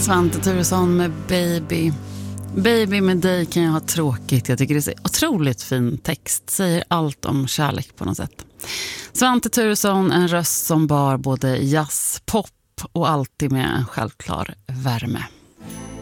Svante Thuresson med Baby. Baby, med dig kan jag ha tråkigt. Jag tycker det är otroligt fin text. Säger allt om kärlek på något sätt. Svante Thuresson, en röst som bar både jazz, pop och alltid med en självklar värme.